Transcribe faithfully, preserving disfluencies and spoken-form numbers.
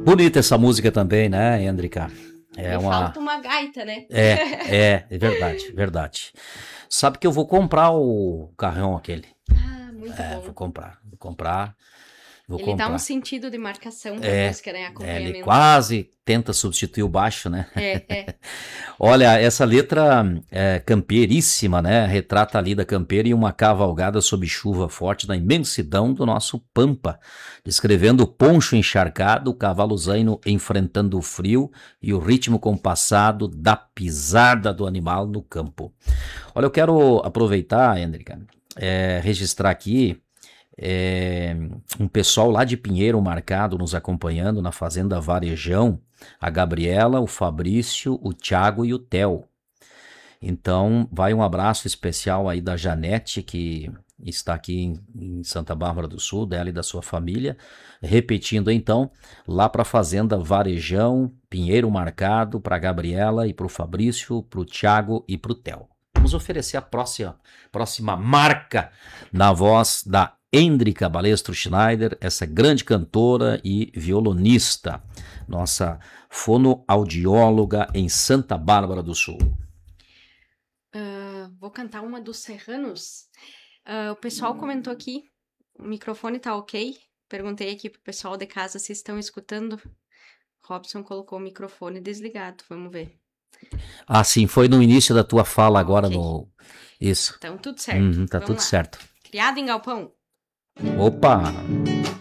Bonita essa música também, né, Hendrika? É Me uma... falta uma gaita, né? É, é, é verdade, verdade. Sabe que eu vou comprar o carrão aquele. Ah, muito É, bom. vou comprar, vou comprar, vou Ele dá um comprar. sentido de marcação pra É, música, né? é, ele Acompanhamento. quase tenta substituir o baixo, né? É, é. Olha, essa letra é campeiríssima, né? Retrata a lida campeira em uma cavalgada sob chuva forte na imensidão do nosso Pampa, descrevendo o poncho encharcado, o cavalo zaino enfrentando o frio e o ritmo compassado da pisada do animal no campo. Olha, eu quero aproveitar, Hendrika, é, registrar aqui é, um pessoal lá de Pinheiro Marcado nos acompanhando na Fazenda Varejão, a Gabriela, o Fabrício, o Thiago e o Theo. Então, vai um abraço especial aí da Janete, que está aqui em, em Santa Bárbara do Sul, dela e da sua família. Repetindo então, lá para a Fazenda Varejão, Pinheiro Marcado, para a Gabriela e para o Fabrício, para o Thiago e para o Theo. Vamos oferecer a próxima, próxima marca na voz da Hendrika Balestro Schneider, essa grande cantora e violonista, nossa fonoaudióloga em Santa Bárbara do Sul. Uh, vou cantar uma dos Serranos. Uh, o pessoal comentou aqui, o microfone tá ok. Perguntei aqui pro pessoal de casa se estão escutando. Robson colocou o microfone desligado, vamos ver. Ah, sim, foi no início da tua fala agora Ok. no... Isso. Então tudo certo. Uhum, tá Vamos tudo lá. certo. Criado em galpão. Opa!